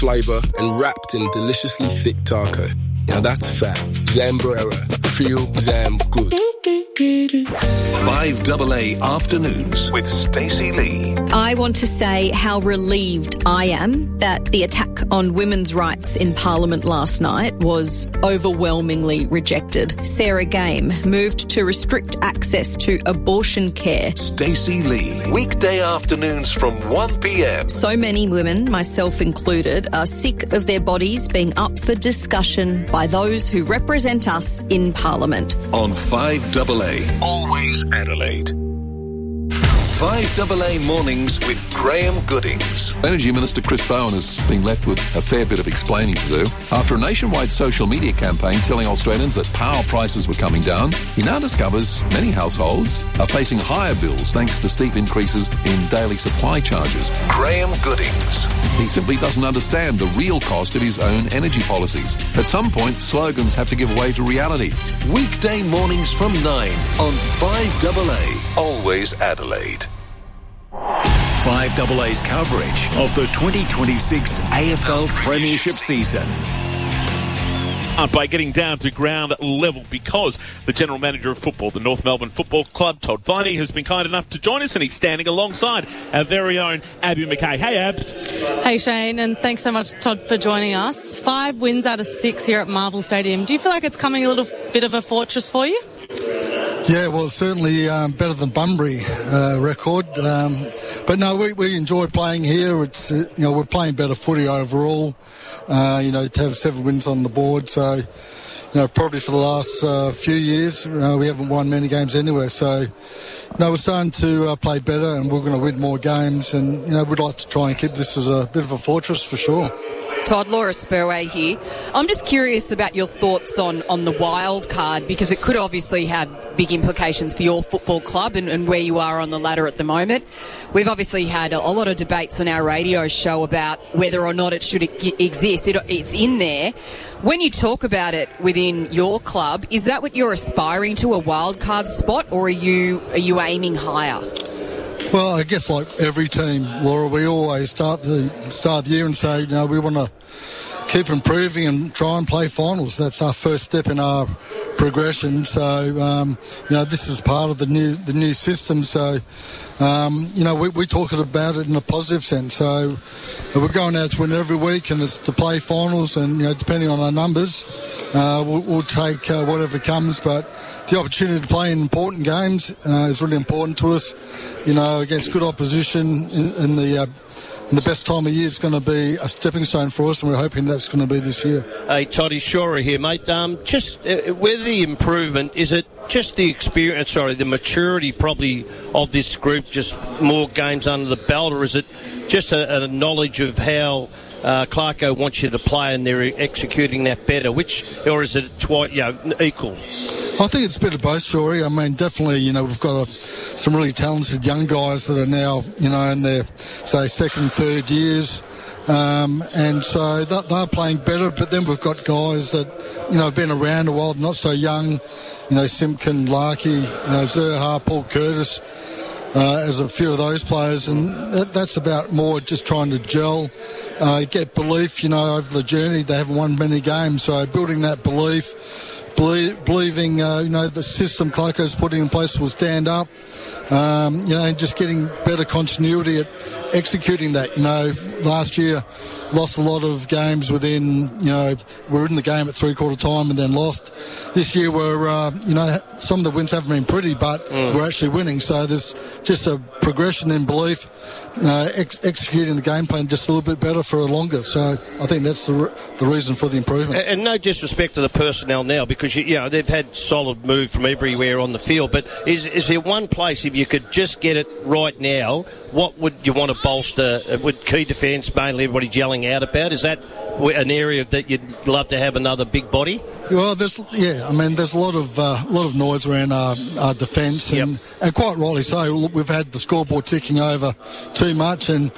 flavour and wrapped in deliciously thick taco. Now that's fat. Zambrera. Feel Zam good. 5AA Afternoons with Stacey Lee. I want to say how relieved I am that the attack on women's rights in Parliament last night was overwhelmingly rejected. Sarah Game moved to restrict access to abortion care. Stacey Lee. Weekday afternoons from 1 p.m. So many women, myself included, are sick of their bodies being up for discussion by those who represent us in Parliament. On 5AA. Always Adelaide. 5AA Mornings with Graham Goodings. Energy Minister Chris Bowen has been left with a fair bit of explaining to do. After a nationwide social media campaign telling Australians that power prices were coming down, he now discovers many households are facing higher bills thanks to steep increases in daily supply charges. Graham Goodings. He simply doesn't understand the real cost of his own energy policies. At some point, slogans have to give way to reality. Weekday mornings from 9 on 5AA. Always Adelaide. 5AA's coverage of the 2026 AFL Premiership season. By getting down to ground level, because the General Manager of football, the North Melbourne Football Club, Todd Viney, has been kind enough to join us, and he's standing alongside our very own Abby McKay. Hey, Abs. Hey, Shane, and thanks so much, Todd, for joining us. 5 wins out of 6 here at Marvel Stadium. Do you feel like it's coming a little bit of a fortress for you? Yeah, well, it's certainly better than Bunbury record. But no, we enjoy playing here. It's we're playing better footy overall. To have 7 wins on the board. So, probably for the last few years, we haven't won many games anywhere. So, we're starting to play better, and we're going to win more games. And, we'd like to try and keep this as a bit of a fortress for sure. Todd, Laura Spurway here. I'm just curious about your thoughts on the wild card, because it could obviously have big implications for your football club and where you are on the ladder at the moment. We've obviously had a lot of debates on our radio show about whether or not it should exist. It's in there. When you talk about it within your club, is that what you're aspiring to, a wild card spot, or are you aiming higher? Well, I guess like every team, Laura, we always start the year and say, we want to keep improving and try and play finals. That's our first step in our progression. So, this is part of the new system. So, we talk about it in a positive sense. So, we're going out to win every week, and it's to play finals. And depending on our numbers, we'll take whatever comes. But the opportunity to play in important games is really important to us. Against good opposition in the best time of year is going to be a stepping stone for us, and we're hoping that's going to be this year. Hey, Toddy Shora here, mate. With the improvement, is it just the experience, the maturity probably of this group, just more games under the belt, or is it just a knowledge of how Clarko wants you to play and they're executing that better? Or is it equal? I think it's a bit of both, Shorey. I mean, definitely, we've got some really talented young guys that are now, in their, say, second, third years. And so they're playing better, but then we've got guys that, have been around a while, not so young, Simpkin, Larkey, Zerha, Paul Curtis, as a few of those players. And that's about more just trying to gel, get belief, over the journey. They haven't won many games, so building that belief, believing, the system Clarko's putting in place will stand up, and just getting better continuity at executing that. Last year lost a lot of games within, we're in the game at three-quarter time and then lost. This year we're, some of the wins haven't been pretty, but we're actually winning. So there's just a progression in belief, executing the game plan just a little bit better for longer. So I think that's the reason for the improvement. And no disrespect to the personnel now, because they've had solid move from everywhere on the field. But is there one place, if you could just get it right now, what would you want to bolster? Would key defence, mainly everybody's yelling out about? Is that an area that you'd love to have another big body? Well, there's a lot of noise around our defence, and quite rightly so. We've had the scoreboard ticking over too much, and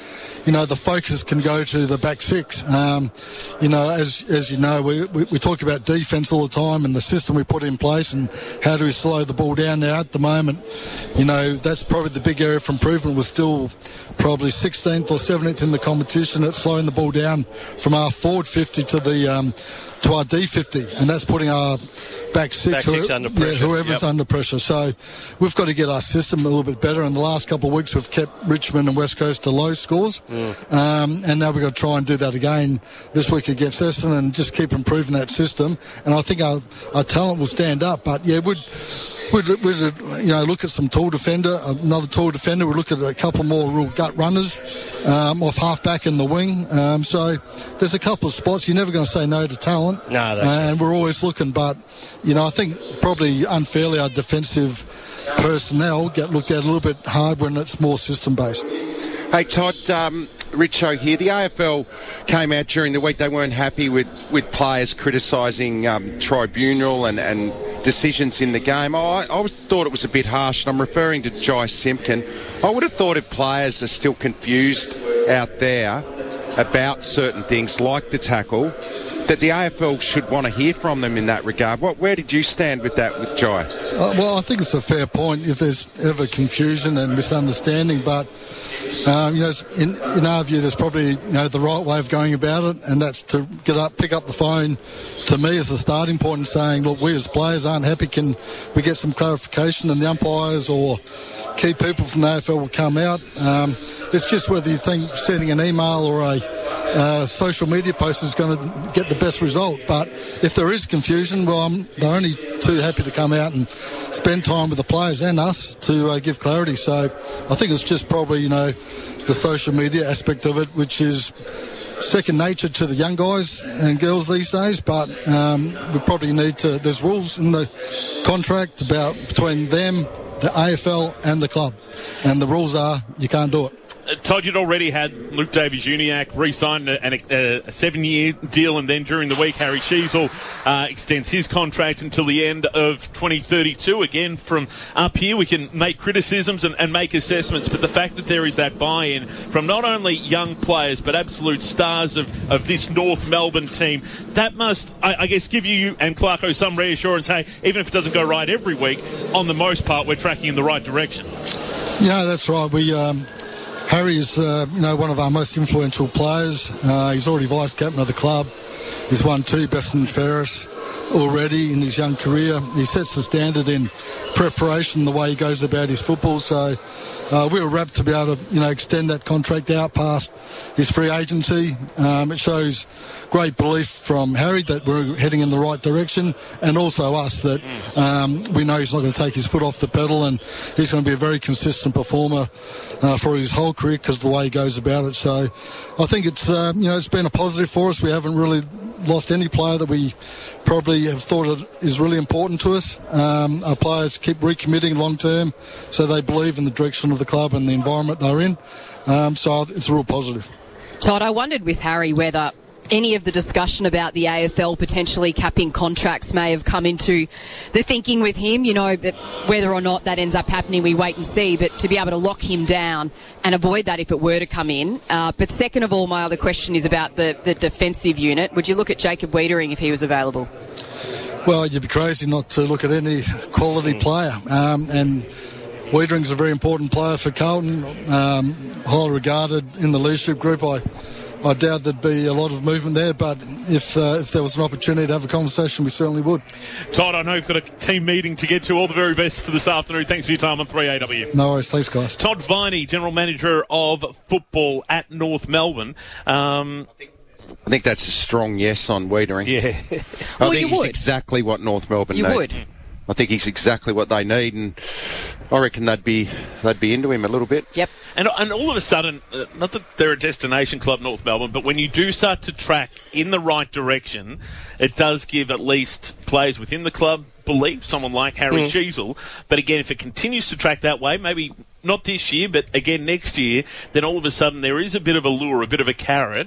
the focus can go to the back six. As you know, we talk about defence all the time and the system we put in place and how do we slow the ball down. Now, at the moment, that's probably the big area for improvement. We're still probably 16th or 17th in the competition at slowing the ball down from our forward 50 to our D50, and that's putting our back six under pressure. Whoever's under pressure. So we've got to get our system a little bit better. In the last couple of weeks, we've kept Richmond and West Coast to low scores, and now we've got to try and do that again this week against Essendon and just keep improving that system. And I think our talent will stand up. But yeah, we'd look at some tall defender, another tall defender. We'd look at a couple more real gut runners off half-back in the wing. So there's a couple of spots. You're never going to say no to talent. No, and we're always looking. But, I think probably unfairly our defensive personnel get looked at a little bit hard when it's more system-based. Hey, Todd, Richo here. The AFL came out during the week. They weren't happy with players criticising tribunal and decisions in the game. I thought it was a bit harsh, and I'm referring to Jai Simpkin. I would have thought if players are still confused out there about certain things like the tackle, that the AFL should want to hear from them in that regard. Where did you stand with that with Jai? Well, I think it's a fair point if there's ever confusion and misunderstanding, but in our view, there's probably the right way of going about it, and that's to get up, pick up the phone to me as a starting point and saying, look, we as players aren't happy. Can we get some clarification? And the umpires or key people from the AFL will come out. It's just whether you think sending an email or a social media post is going to get the best result. But if there is confusion, well, they're only too happy to come out and spend time with the players and us to give clarity. So I think it's just probably, the social media aspect of it, which is second nature to the young guys and girls these days. But we probably need to, there's rules in the contract about between them, the AFL and the club. And the rules are you can't do it. Todd, you'd already had Luke Davies-Uniacke re-signed a 7-year deal, and then during the week Harry Sheezel extends his contract until the end of 2032. Again, from up here we can make criticisms and make assessments, but the fact that there is that buy-in from not only young players but absolute stars of this North Melbourne team, that must, I guess, give you and Clarko some reassurance, hey, even if it doesn't go right every week, on the most part we're tracking in the right direction. Yeah, that's right. Harry is, one of our most influential players. He's already vice-captain of the club. He's won 2 best and fairest already in his young career. He sets the standard in preparation, the way he goes about his football. So we were rapt to be able to, extend that contract out past his free agency. It shows great belief from Harry that we're heading in the right direction, and also us that we know he's not going to take his foot off the pedal, and he's going to be a very consistent performer for his whole career because of the way he goes about it. So I think it's it's been a positive for us. We haven't really lost any player that we probably have thought is really important to us. Our players keep recommitting long term, so they believe in the direction of the club and the environment they're in. So it's a real positive. Todd, I wondered with Harry whether any of the discussion about the AFL potentially capping contracts may have come into the thinking with him, but whether or not that ends up happening, we wait and see, but to be able to lock him down and avoid that if it were to come in. But second of all, my other question is about the defensive unit. Would you look at Jacob Wiedering if he was available? Well, you'd be crazy not to look at any quality player. And Wiedering's a very important player for Carlton, highly regarded in the leadership group. I doubt there'd be a lot of movement there, but if there was an opportunity to have a conversation, we certainly would. Todd, I know you've got a team meeting to get to. All the very best for this afternoon. Thanks for your time on 3AW. No worries. Thanks, guys. Todd Viney, General Manager of Football at North Melbourne. I think that's a strong yes on Wiedering. Yeah. I think he's exactly what North Melbourne need. You would. I think he's exactly what they need, and I reckon they'd be into him a little bit. Yep. And all of a sudden, not that they're a destination club, North Melbourne, but when you do start to track in the right direction, it does give at least players within the club belief, someone like Harry Sheezel. But again, if it continues to track that way, maybe not this year, but again next year, then all of a sudden there is a bit of a lure, a bit of a carrot,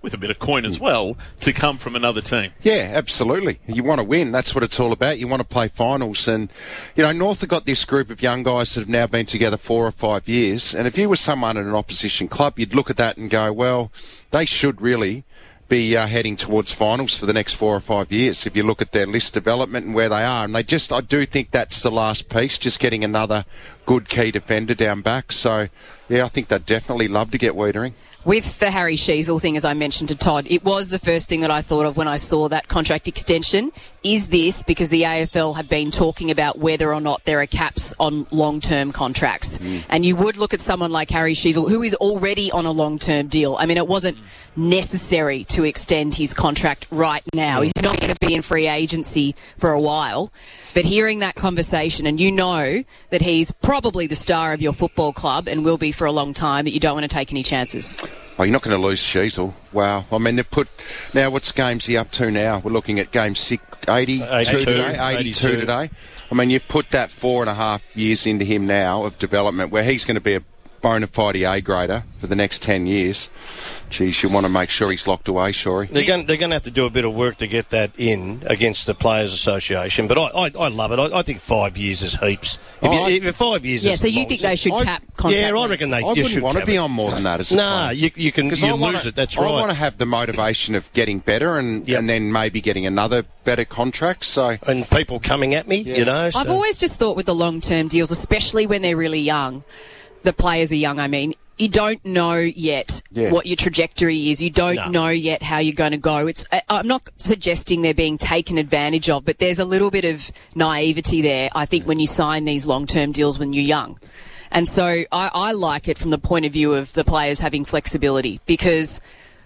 with a bit of coin as well, to come from another team. Yeah, absolutely. You want to win. That's what it's all about. You want to play finals. And, North have got this group of young guys that have now been together 4 or 5 years. And if you were someone at an opposition club, you'd look at that and go, well, they should really be heading towards finals for the next 4 or 5 years if you look at their list development and where they are. And I do think that's the last piece, just getting another good key defender down back. So, yeah, I think they'd definitely love to get Wiedering. With the Harry Sheezel thing, as I mentioned to Todd, it was the first thing that I thought of when I saw that contract extension. Is this because the AFL have been talking about whether or not there are caps on long-term contracts? And you would look at someone like Harry Sheezel, who is already on a long-term deal. I mean, it wasn't necessary to extend his contract right now. He's not going to be in free agency for a while. But hearing that conversation, and you know that he's probably the star of your football club and will be for a long time, that you don't want to take any chances. Oh, you're not going to lose Sheezel. Wow. I mean, they've put... Now, what's game's he up to now? We're looking at game 82 today. 82 today. I mean, you've put that 4.5 years into him now of development where he's going to be a bona fide A grader for the next 10 years. Geez, you want to make sure he's locked away, Shorey. They're going to have to do a bit of work to get that in against the Players Association, but I love it. I think 5 years is heaps. If 5 years is so you think they should cap contract? Yeah, I reckon they should. I wouldn't want to be on more than that as a player. You can lose it, that's right. I want to have the motivation of getting better and then maybe getting another better contract. So and people coming at me, you know. So. I've always just thought with the long-term deals, especially when they're really young, the players are young, I mean, you don't know yet what your trajectory is. You don't know yet how you're going to go. I'm not suggesting they're being taken advantage of, but there's a little bit of naivety there, I think, when you sign these long-term deals when you're young. And so I like it from the point of view of the players having flexibility because,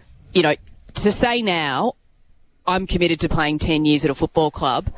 to say now, I'm committed to playing 10 years at a football club,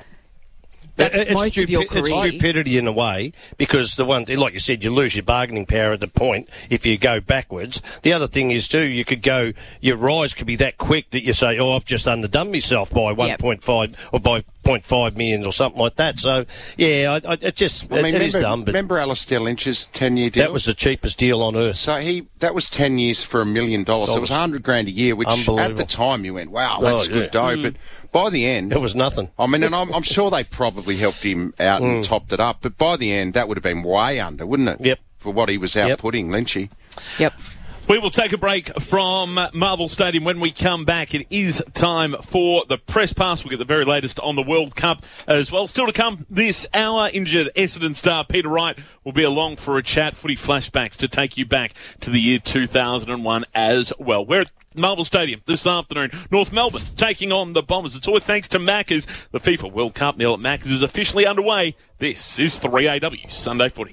that's most of your career. It's stupidity in a way because like you said, you lose your bargaining power at the point if you go backwards. The other thing is too, your rise could be that quick that you say, I've just underdone myself by 1.5 or by 0.5 million or something like that. So, yeah, it is dumb. But remember Alistair Lynch's 10-year deal? That was the cheapest deal on earth. So that was 10 years for $1 million. So it was $100,000 a year, which at the time you went, wow, that's good dough. But by the end, it was nothing. I mean, and I'm sure they probably helped him out and topped it up. But by the end, that would have been way under, wouldn't it? Yep. For what he was outputting, Lynchy. Yep. We will take a break from Marvel Stadium. When we come back, it is time for the press pass. We'll get the very latest on the World Cup as well. Still to come this hour, injured Essendon star Peter Wright will be along for a chat, footy flashbacks to take you back to the year 2001 as well. We're at Marvel Stadium this afternoon. North Melbourne taking on the Bombers. It's all thanks to Macca's. The FIFA World Cup meal at Macca's is officially underway. This is 3AW Sunday Footy.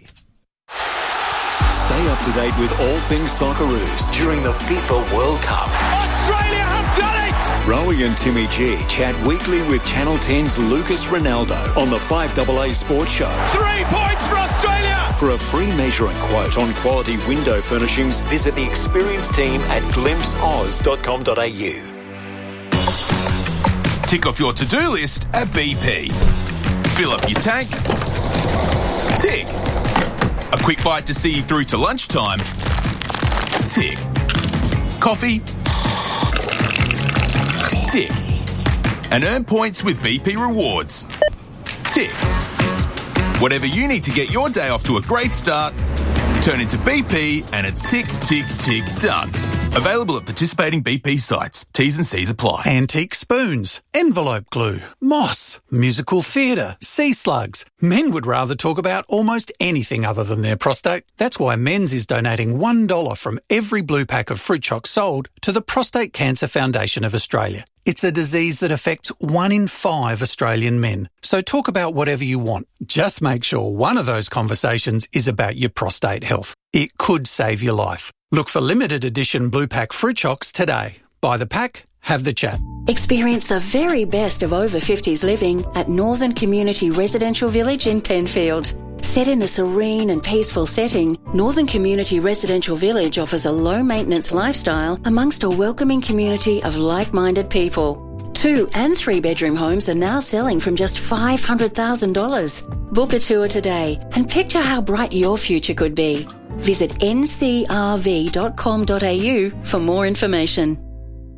Stay up to date with all things Socceroos during the FIFA World Cup. Australia have done it! Rowie and Timmy G chat weekly with Channel 10's Lucas Ronaldo on the 5AA Sports Show. 3 points for Australia! For a free measure and quote on quality window furnishings, visit the experienced team at glimpseoz.com.au. Tick off your to-do list at BP. Fill up your tank. Tick. A quick bite to see you through to lunchtime. Tick. Coffee. Tick. And earn points with BP Rewards. Tick. Whatever you need to get your day off to a great start, turn into BP and it's tick, tick, tick, done. Available at participating BP sites. T's and C's apply. Antique spoons, envelope glue, moss, musical theatre, sea slugs. Men would rather talk about almost anything other than their prostate. That's why Men's is donating $1 from every blue pack of fruit chocs sold to the Prostate Cancer Foundation of Australia. It's a disease that affects 1 in 5 Australian men. So talk about whatever you want. Just make sure one of those conversations is about your prostate health. It could save your life. Look for limited edition blue pack fruit chocs today. Buy the pack, have the chat. Experience the very best of over 50s living at Northern Community Residential Village in Penfield. Set in a serene and peaceful setting, Northern Community Residential Village offers a low-maintenance lifestyle amongst a welcoming community of like-minded people. 2 and 3 bedroom homes are now selling from just $500,000. Book a tour today and picture how bright your future could be. Visit ncrv.com.au for more information.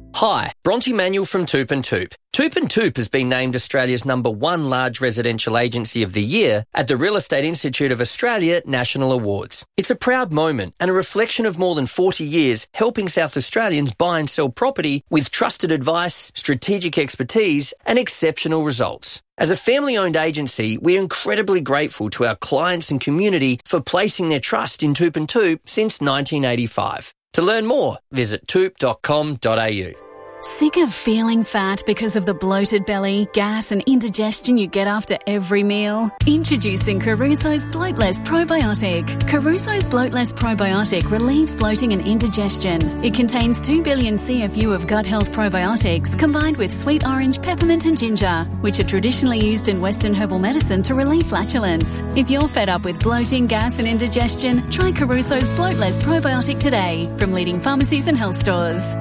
Hi, Bronte Manuel from Toop and Toop. Toop and Toop has been named Australia's #1 large residential agency of the year at the Real Estate Institute of Australia National Awards. It's a proud moment and a reflection of more than 40 years helping South Australians buy and sell property with trusted advice, strategic expertise and exceptional results. As a family-owned agency, we're incredibly grateful to our clients and community for placing their trust in Toop and Toop since 1985. To learn more, visit toop.com.au. Sick of feeling fat because of the bloated belly, gas and indigestion you get after every meal? Introducing Caruso's Bloatless Probiotic. Caruso's Bloatless Probiotic relieves bloating and indigestion. It contains 2 billion CFU of gut health probiotics combined with sweet orange, peppermint and ginger, which are traditionally used in Western herbal medicine to relieve flatulence. If you're fed up with bloating, gas and indigestion, try Caruso's Bloatless Probiotic today from leading pharmacies and health stores.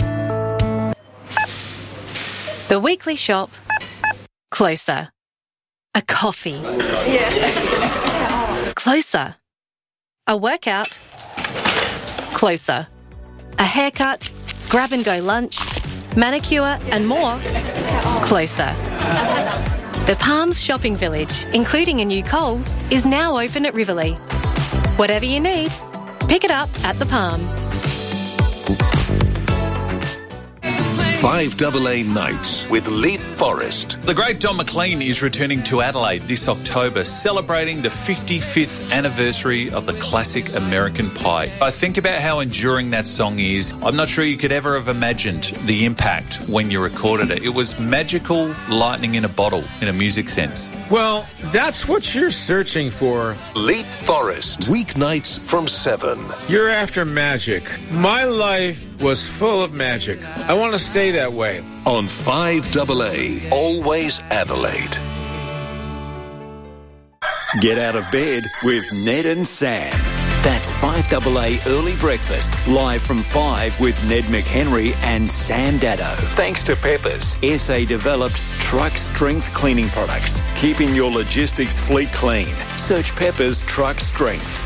The weekly shop. Closer. A coffee. Yeah. Closer. A workout. Closer. A haircut. Grab and go lunch. Manicure and more. Closer. The Palms Shopping Village, including a new Coles, is now open at Rivoli. Whatever you need, pick it up at the Palms. 5AA Nights with Leap Forest. The great Don McLean is returning to Adelaide this October, celebrating the 55th anniversary of the classic American Pie. I think about how enduring that song is. I'm not sure you could ever have imagined the impact when you recorded it. It was magical lightning in a bottle, in a music sense. Well, that's what you're searching for. Leap Forest. Weeknights from 7. You're after magic. My life was full of magic. I want to stay that way. On 5AA, Always Adelaide. Get out of bed with Ned and Sam. That's 5AA Early Breakfast, live from 5 with Ned McHenry and Sam Daddo. Thanks to Peppers, SA-developed truck strength cleaning products, keeping your logistics fleet clean. Search Peppers Truck Strength.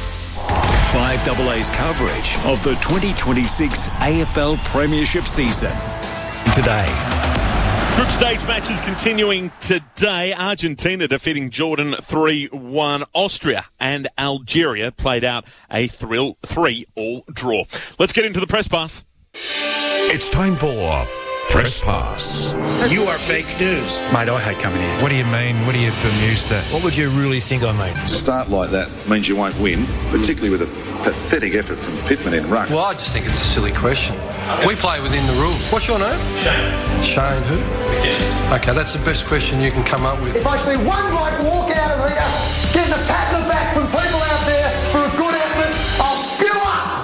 5AA's coverage of the 2026 AFL Premiership season. Today. Group stage matches continuing today. Argentina defeating Jordan 3-1. Austria and Algeria played out a 3-all draw. Let's get into the press pass. It's time for Press Pass. You are fake news. Mate, I hate coming here. What do you mean? What are you bemused at? What would you really think I mean? To start like that means you won't win, particularly with a pathetic effort from Pittman in ruck. Well, I just think it's a silly question. We play within the rules. What's your name? Shane. Shane who? Yes. Okay, that's the best question you can come up with. If I see one bloke walk out of here getting a pat on the back from people out there for a good effort, I'll spew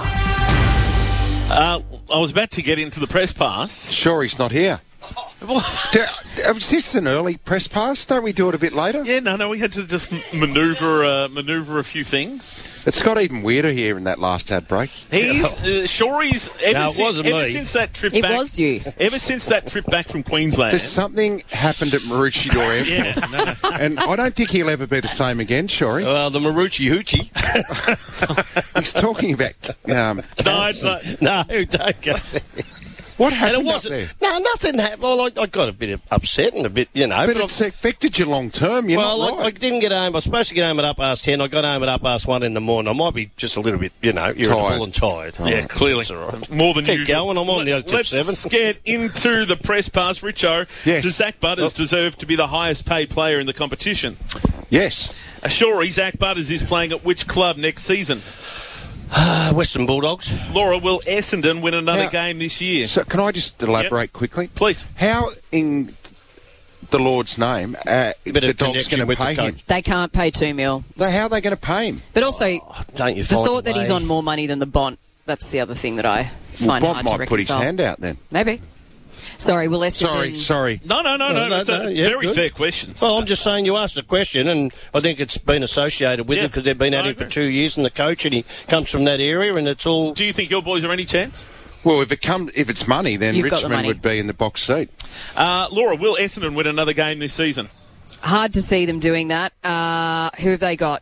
up. I was about to get into the press pass. Sure, he's not here. Is this an early press pass? Don't we do it a bit later? Yeah, no, we had to just manoeuvre a few things. It's got even weirder here in that last ad break. Shorey's ever since that trip back. It was you. Ever since that trip back from Queensland. There's something happened at Maroochydore Airport. Yeah, and I don't think he'll ever be the same again, Shorey. Well, the Maroochie Hoochie. He's talking about No, don't go there. What happened up there? No, nothing happened. Well, I got a bit upset and a bit, But it's affected you long term, I didn't get home. I was supposed to get home at 10:30. I got home at 1:30 in the morning. I might be just a little bit, irritable and tired. Yeah, clearly. That's all right. More than Keep usual. going. I'm on the other Let's 7. get into the press pass. Richo, does Zach Butters deserve to be the highest paid player in the competition? Yes. Sure, Zach Butters is playing at which club next season? Western Bulldogs. Laura, will Essendon win another game this year? So can I just elaborate quickly? Please. How in the Lord's name the Dogs going to pay him? They can't pay $2 million. How are they going to pay him? But also, don't you the thought that he's on more money than the Bont, that's the other thing that I find Bob hard to reconcile. might put his hand out then. Maybe. Sorry, will Essendon... Sorry. No. It's a very fair question. Well, I'm just saying you asked a question, and I think it's been associated with it because they've been at him for 2 years, and the coach, and he comes from that area, and it's all... Do you think your boys are any chance? Well, if it's money, then You've got the Richmond money. would be in the box seat. Laura, will Essendon win another game this season? Hard to see them doing that. Who have they got?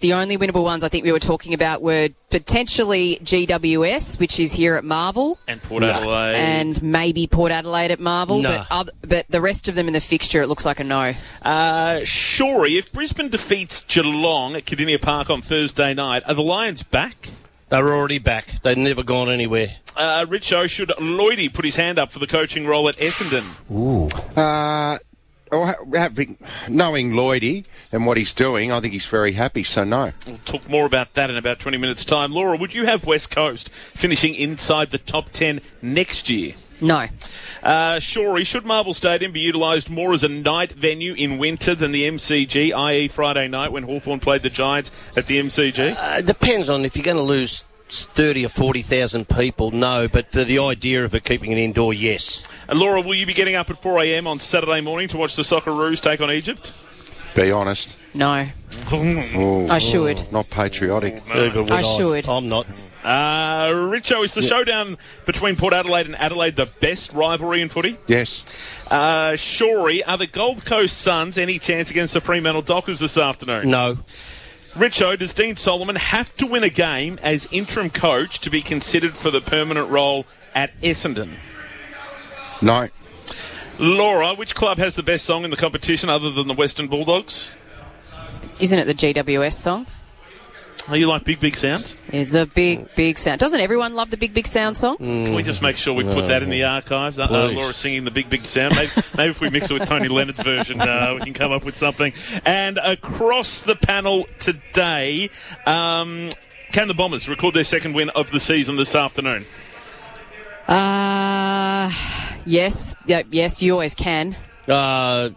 the only winnable ones I think we were talking about were potentially GWS, which is here at Marvel. And Port Adelaide. And maybe Port Adelaide at Marvel. But the rest of them in the fixture, it looks like a no. Shorey, if Brisbane defeats Geelong at Kardinia Park on Thursday night, are the Lions back? They're already back. They've never gone anywhere. Richo, should Lloydie put his hand up for the coaching role at Essendon? Ooh. Knowing Lloydie and what he's doing, I think he's very happy, so no. We'll talk more about that in about 20 minutes' time. Laura, would you have West Coast finishing inside the top 10 next year? No. Shorey, should Marvel Stadium be utilised more as a night venue in winter than the MCG, i.e. Friday night when Hawthorn played the Giants at the MCG? It depends on if you're going to lose 30 or 40,000 people, no, but for the idea of it keeping it indoor, yes. And Laura, will you be getting up at 4 a.m. on Saturday morning to watch the Socceroos take on Egypt? Be honest. No. I should. Not patriotic. I should. I'm not. Richo, is the showdown between Port Adelaide and Adelaide the best rivalry in footy? Yes. Shorey, are the Gold Coast Suns any chance against the Fremantle Dockers this afternoon? No. Richo, does Dean Solomon have to win a game as interim coach to be considered for the permanent role at Essendon? No. Laura, which club has the best song in the competition other than the Western Bulldogs? Isn't it the GWS song? Oh, you like Big Big Sound? It's a big sound. Doesn't everyone love the Big Big Sound song? Can we just make sure we put that in the archives? Laura singing the Big Big Sound. Maybe if we mix it with Tony Leonard's version, we can come up with something. And across the panel today, can the Bombers record their second win of the season this afternoon? Yes. Yes, you always can. No.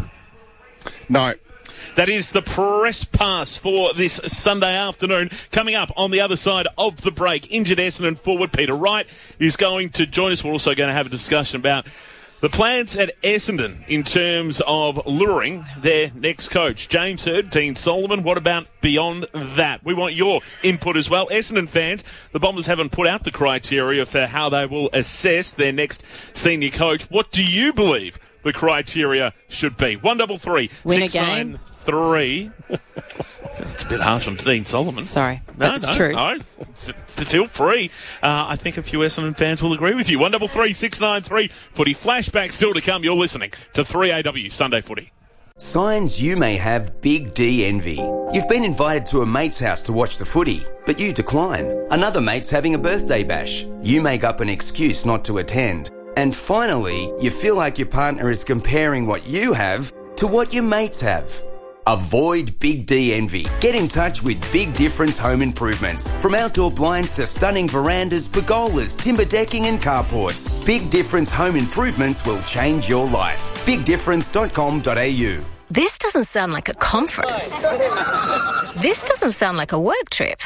No. That is the press pass for this Sunday afternoon. Coming up on the other side of the break, injured Essendon forward Peter Wright is going to join us. We're also going to have a discussion about the plans at Essendon in terms of luring their next coach. James Hird, Dean Solomon, what about beyond that? We want your input as well. Essendon fans, the Bombers haven't put out the criteria for how they will assess their next senior coach. What do you believe the criteria should be? 133 win a game. 3. It's a bit harsh on Dean Solomon. Sorry, that's true. No, feel free. I think a few Essendon fans will agree with you. 133 693 footy. Flashback still to come. You're listening to 3AW Sunday Footy. Signs you may have big D envy. You've been invited to a mate's house to watch the footy, but you decline. Another mate's having a birthday bash. You make up an excuse not to attend. And finally, you feel like your partner is comparing what you have to what your mates have. Avoid Big D envy. Get in touch with Big Difference Home Improvements. From outdoor blinds to stunning verandas, pergolas, timber decking and carports, Big Difference Home Improvements will change your life. BigDifference.com.au. This doesn't sound like a conference. This doesn't sound like a work trip.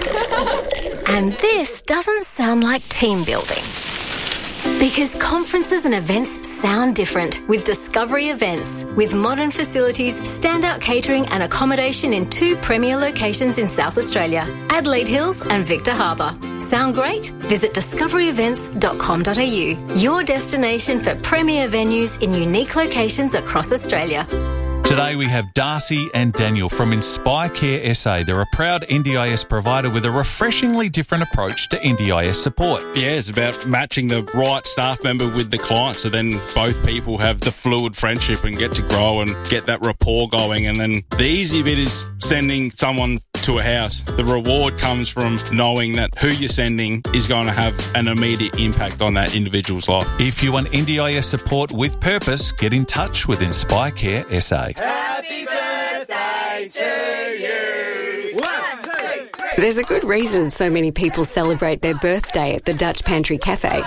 And this doesn't sound like team building. Because conferences and events sound different with Discovery Events. With modern facilities, standout catering and accommodation in 2 premier locations in South Australia, Adelaide Hills and Victor Harbour. Sound great? Visit discoveryevents.com.au, your destination for premier venues in unique locations across Australia. Today we have Darcy and Daniel from Inspire Care SA. They're a proud NDIS provider with a refreshingly different approach to NDIS support. Yeah, it's about matching the right staff member with the client, so then both people have the fluid friendship and get to grow and get that rapport going. And then the easy bit is sending someone to a house. The reward comes from knowing that who you're sending is going to have an immediate impact on that individual's life. If you want NDIS support with purpose, get in touch with Inspire Care SA. Happy birthday to you. 1, 2, 3. There's a good reason so many people celebrate their birthday at the Dutch Pantry Cafe.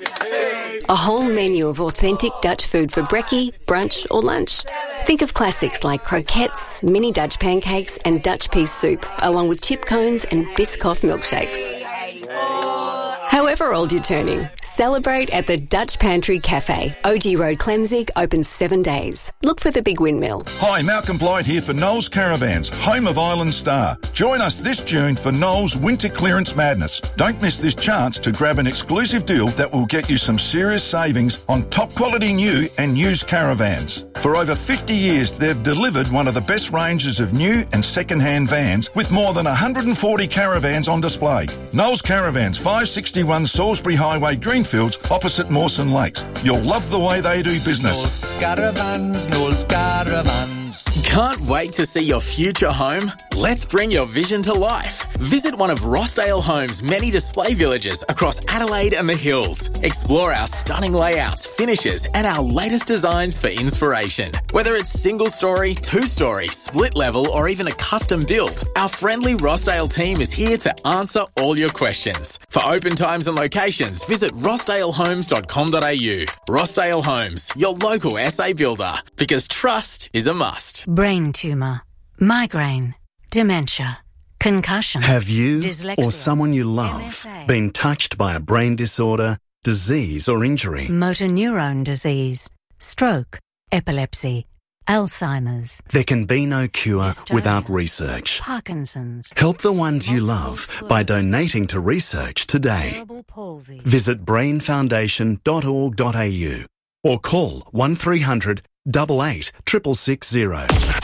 A whole menu of authentic Dutch food for brekkie, brunch or lunch. Think of classics like croquettes, mini Dutch pancakes and Dutch pea soup, along with chip cones and Biscoff milkshakes. However old you're turning, Celebrate at the Dutch Pantry Cafe. OG Road, Clemzig, open 7 days. Look for the Big Windmill. Hi, Malcolm Blight here for Knowles Caravans, home of Island Star. Join us this June for Knowles Winter Clearance Madness. Don't miss this chance to grab an exclusive deal that will get you some serious savings on top quality new and used caravans. For over 50 years, they've delivered one of the best ranges of new and second-hand vans with more than 140 caravans on display. Knowles Caravans, 561 Salisbury Highway, Greenfields, opposite Mawson Lakes. You'll love the way they do business. Knowles Caravans. Can't wait to see your future home? Let's bring your vision to life. Visit one of Rossdale Homes' many display villages across Adelaide and the Hills. Explore our stunning layouts, finishes, and our latest designs for inspiration. Whether it's single story, two-story, split level, or even a custom build, our friendly Rossdale team is here to answer all your questions. For open times and locations, visit rossdalehomes.com.au. Rossdale Homes, your local SA builder, because trust is a must. Brain tumour, migraine, dementia, concussion. Have you dyslexia, or someone you love MSA, been touched by a brain disorder, disease or injury? motor neurone disease, stroke, epilepsy, Alzheimer's, There can be no cure Dystonia, without research. Parkinson's, Help the ones you love by donating to research today. cerebral palsy. Visit brainfoundation.org.au or call 1300 88 660.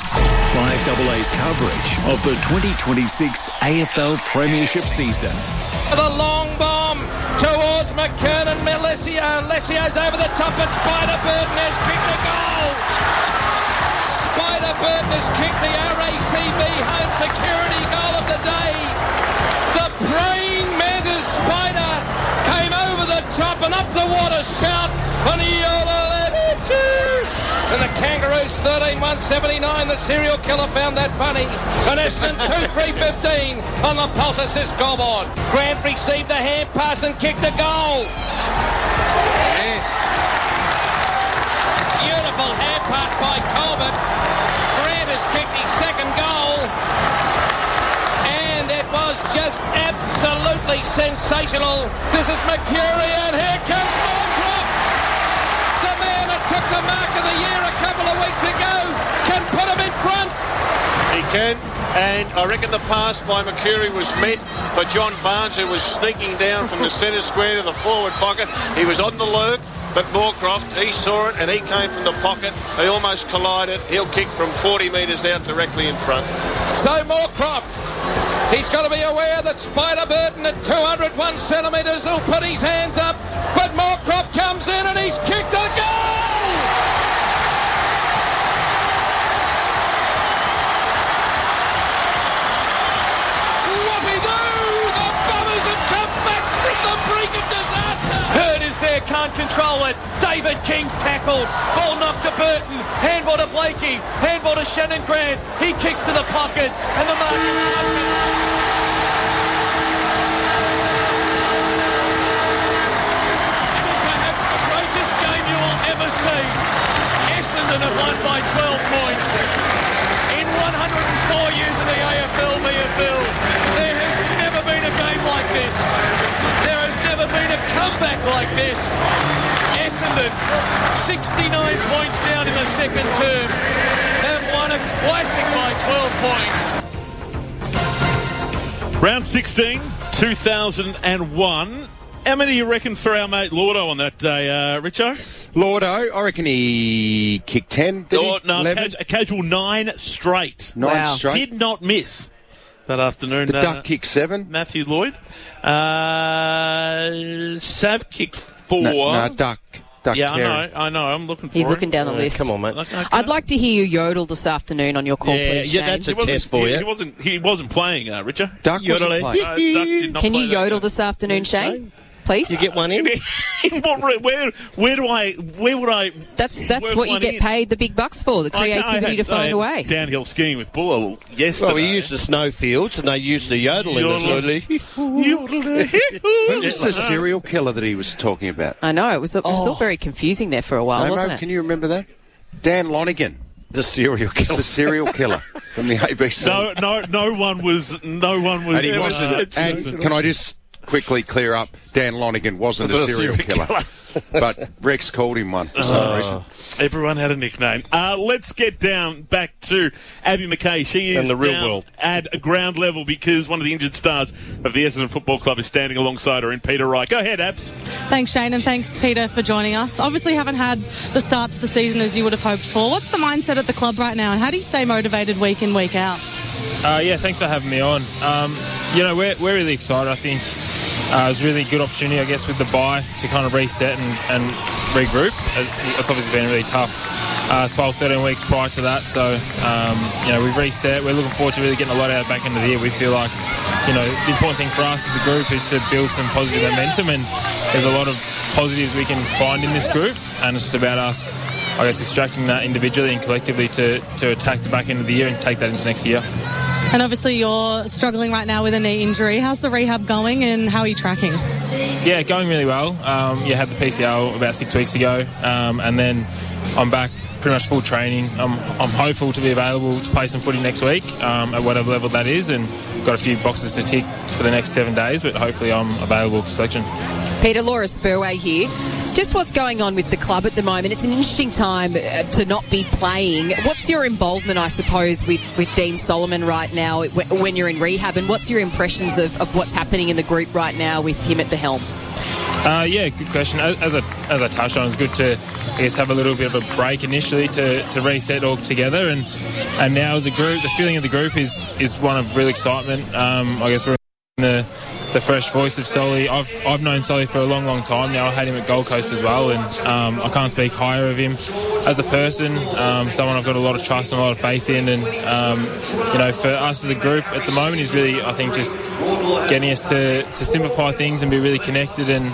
5AA's coverage of the 2026 AFL Premiership season. The long bomb towards McKernan. Lesio's over the top, and Spider Burton has kicked a goal. Spider Burton has kicked the RACB home security goal of the day. The praying mantis Spider came over the top and up the water spout, and and the Kangaroos 13-179. The serial killer found that funny. And Essendon 2-3-15 on the pulse assist scoreboard. Grant received a hand pass and kicked a goal. Yes. Beautiful hand pass by Colbert. Grant has kicked his second goal. And it was just absolutely sensational. This is Mercury, and here comes Moorcroft. The man that took the mark of the year a couple of weeks ago can put him in front. He can, and I reckon the pass by Mercury was meant for John Barnes, who was sneaking down from the centre square to the forward pocket. He was on the lurk, but Moorcroft, he saw it and he came from the pocket. They almost collided. He'll kick from 40 metres out directly in front. So Moorcroft, he's got to be aware that Spider Burton at 201 centimetres will put his hands up, but Moorcroft comes in and he's kicked a goal! Hurd is there, can't control it. David King's tackled. Ball knocked to Burton. Handball to Blakey. Handball to Shannon Grant. He kicks to the pocket. And the mark is open. Perhaps the greatest game you will ever see. Essendon have won by 12 points. In 104 years of the AFL, VFL, there has never been a game like this. There has never been a comeback like this. Essendon, 69 points down in the second term, have won a classic by 12 points. Round 16, 2001. How many do you reckon for our mate Lordo on that day, Richo? Lordo, I reckon he kicked 10. A casual 9 straight. 9 straight. Did not miss that afternoon. The Duck kicked 7. Matthew Lloyd. Sav kicked 4. No, Duck. Yeah, Carey. I know. I'm looking for He's it. looking down the list. Come on, mate. I'd like to hear you yodel this afternoon on your call, please, Shane. that's a test for you. He wasn't playing, Richard. Duck wasn't playing. Duck did not Can you play that yodel game. this afternoon, Shane? Please? You get one in? Where would I... That's work what you one get in? paid the big bucks for, the creativity to find a way. Downhill skiing with Buller yesterday. Well, we used the snowfields and they used the yodeling as well. Who's the serial killer that he was talking about? I know, it was all very confusing there for a while, wasn't it? Can you remember that? Dan Lonigan. The serial killer. The serial killer from the ABC. No one was. And he wasn't. And can I just quickly clear up, Dan Lonigan wasn't a serial killer. But Rex called him one for some reason. Everyone had a nickname. Let's get down back to Abby McKay. She is in the real down world at ground level because one of the injured stars of the Essendon Football Club is standing alongside her in Peter Wright. Go ahead, Abs. Thanks, Shane, and thanks, Peter, for joining us. Obviously haven't had the start to the season as you would have hoped for. What's the mindset at the club right now, and how do you stay motivated week in, week out? Yeah, thanks for having me on. We're really excited, I think. It was a really good opportunity, I guess, with the bye to kind of reset and regroup. It's obviously been really tough. 12, 13 weeks prior to that. So, we've reset. We're looking forward to really getting a lot out of the back end of the year. We feel like, the important thing for us as a group is to build some positive momentum, and there's a lot of positives we can find in this group, and it's just about us, I guess, extracting that individually and collectively to attack the back end of the year and take that into next year. And obviously you're struggling right now with a knee injury. How's the rehab going and how are you tracking? Yeah, going really well. Had the PCL about 6 weeks ago, and then I'm back pretty much full training. I'm hopeful to be available to play some footy next week at whatever level that is, and got a few boxes to tick for the next 7 days, but hopefully I'm available for selection. Peter, Laura Spurway here. Just what's going on with the club at the moment? It's an interesting time to not be playing. What's your involvement, I suppose, with Dean Solomon right now when you're in rehab, and what's your impressions of what's happening in the group right now with him at the helm? Yeah, good question. As I touched on, it's good to, I guess, have a little bit of a break initially to reset all together, and now as a group, the feeling of the group is one of real excitement. I guess we're in the fresh voice of Solly. I've known Solly for a long, long time now. I had him at Gold Coast as well, and I can't speak higher of him as a person. Someone I've got a lot of trust and a lot of faith in, and for us as a group at the moment is really, I think, just getting us to simplify things and be really connected. And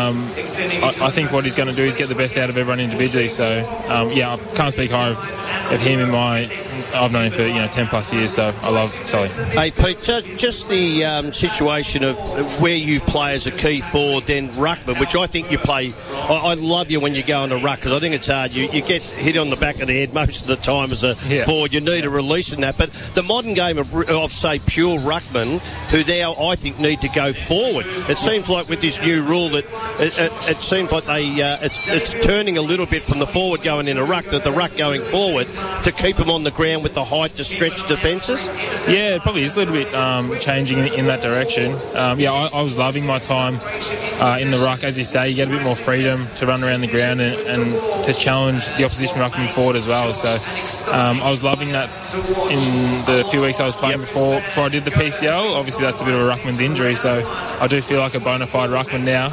I think what he's going to do is get the best out of everyone individually. So I can't speak higher of him I've known him for 10 plus years, so I love Solly. Hey Pete, just the situation of where you play as a key forward, then ruckman, which I think you play. I love you when you go into ruck, because I think it's hard. You get hit on the back of the head most of the time as a forward. You need a release in that. But the modern game of say, pure ruckman, who now I think need to go forward. It seems like with this new rule that it seems like it's turning a little bit from the forward going in a ruck to the ruck going forward to keep them on the ground with the height to stretch defences. Yeah, it probably is a little bit changing in that direction. I was loving my time in the ruck. As you say, you get a bit more freedom to run around the ground and to challenge the opposition ruckman forward as well. So I was loving that in the few weeks I was playing before I did the PCL. Obviously that's a bit of a ruckman's injury, so I do feel like a bona fide ruckman now.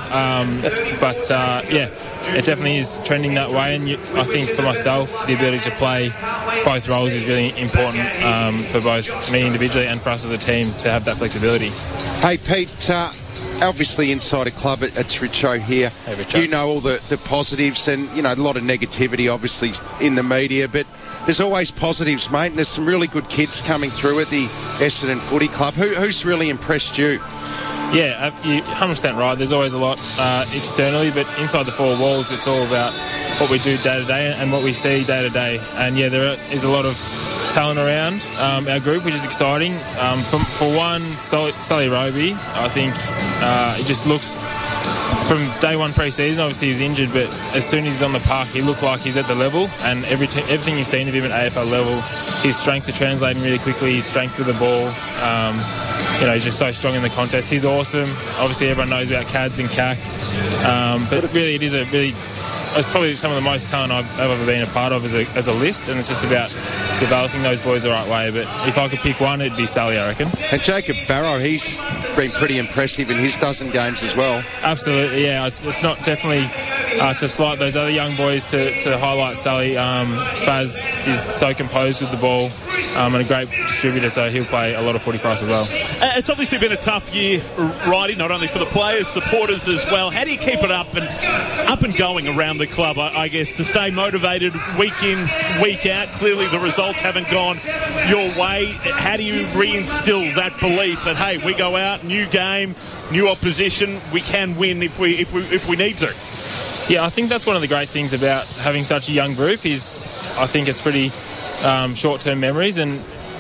It definitely is trending that way, and I think for myself the ability to play both roles is really important for both me individually and for us as a team to have that flexibility. Hey Pete, obviously inside a club, it's Richo here. Hey, Richo. You know all the positives and a lot of negativity obviously in the media, but there's always positives, mate, and there's some really good kids coming through at the Essendon Footy Club. Who's really impressed you? Yeah, you're 100% right. There's always a lot externally, but inside the four walls, it's all about what we do day to day and what we see day to day. And there is a lot of talent around our group, which is exciting. For one, Sully Roby, I think it just looks, from day one pre-season, obviously he was injured, but as soon as he's on the park, he looked like he's at the level, and everything you've seen of him at AFL level, his strengths are translating really quickly, his strength with the ball. He's just so strong in the contest. He's awesome. Obviously, everyone knows about Cads and CAC. But really, it's probably some of the most talent I've ever been a part of as a list, and it's just about developing those boys the right way. But if I could pick one, it'd be Sally, I reckon. And Jacob Farrow, he's been pretty impressive in his dozen games as well. Absolutely, yeah. It's not definitely to slight those other young boys to highlight Sally. Baz is so composed with the ball and a great distributor, so he'll play a lot of footy for us as well. It's obviously been a tough year, Righty, not only for the players, supporters as well. How do you keep it up and going around the club, I guess, to stay motivated week in, week out? Clearly the results haven't gone your way. How do you reinstill that belief that, hey, we go out, new game, new opposition, we can win if we need to? Yeah, I think that's one of the great things about having such a young group is I think it's pretty short-term memories, and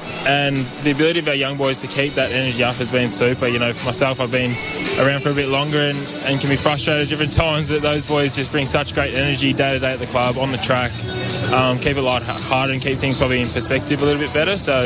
And the ability of our young boys to keep that energy up has been super. You know, for myself, I've been around for a bit longer and can be frustrated at different times that those boys just bring such great energy day to day at the club, on the track, keep it light-hearted and keep things probably in perspective a little bit better. So,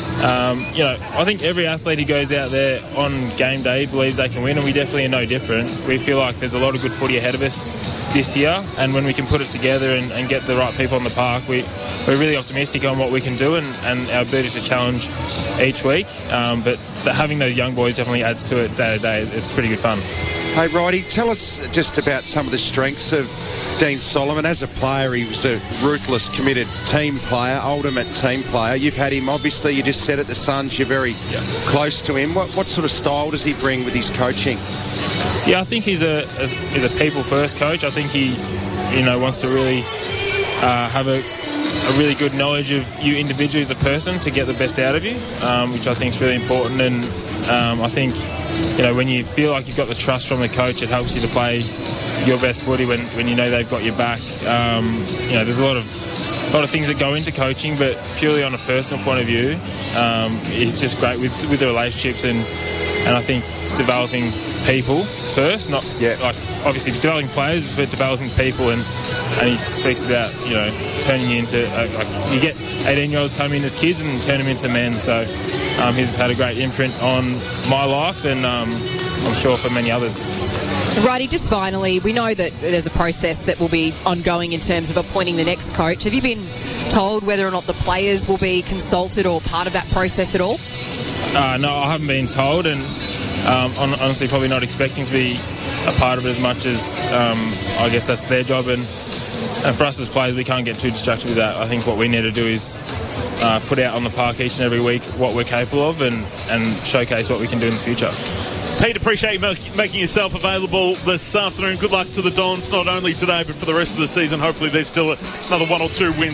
you know, I think every athlete who goes out there on game day believes they can win, and we definitely are no different. We feel like there's a lot of good footy ahead of us this year, and when we can put it together and get the right people on the park, we're really optimistic on what we can do and our ability to challenge each week. But having those young boys definitely adds to it day to day. It's pretty good fun. Hey, Righty, tell us just about some of the strengths of Dean Solomon. As a player, he was a ruthless, committed team player, ultimate team player. You've had him, obviously, you just said at the Suns, you're very close to him. What sort of style does he bring with his coaching? Yeah, I think he's a people-first coach. I think he, you know, wants to really have a really good knowledge of you individually as a person to get the best out of you, which I think is really important. And I think, you know, when you feel like you've got the trust from the coach, it helps you to play your best footy when you know they've got your back. You know, there's a lot of things that go into coaching, but purely on a personal point of view, it's just great with the relationships and I think developing people first, not like obviously developing players, but developing people. And he speaks about, you know, turning you into like you get 18-year-olds come in as kids and turn them into men. So he's had a great imprint on my life, and I'm sure for many others. Righty, just finally, we know that there's a process that will be ongoing in terms of appointing the next coach. Have you been told whether or not the players will be consulted or part of that process at all? No, I haven't been told, and honestly probably not expecting to be a part of it as much as I guess that's their job, and for us as players we can't get too distracted with that. I think what we need to do is put out on the park each and every week what we're capable of and showcase what we can do in the future. Pete, appreciate you making yourself available this afternoon. Good luck to the Dons, not only today but for the rest of the season. Hopefully there's still another one or two wins